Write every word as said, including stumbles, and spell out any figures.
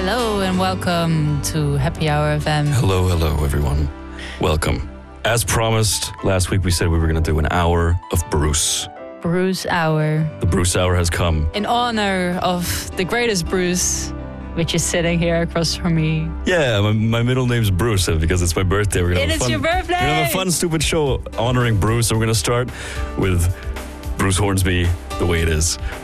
Hello and welcome to Happy Hour F M. Hello, hello, everyone. Welcome. As promised, last week we said we were going to do an hour of Bruce. Bruce Hour. The Bruce Hour has come. In honor of the greatest Bruce, which is sitting here across from me. Yeah, my, my middle name's Bruce, and because it's my birthday, we're going to It have is a fun, your birthday! We're gonna have a fun, stupid show honoring Bruce, and we're going to start with Bruce Hornsby, The Way It Is.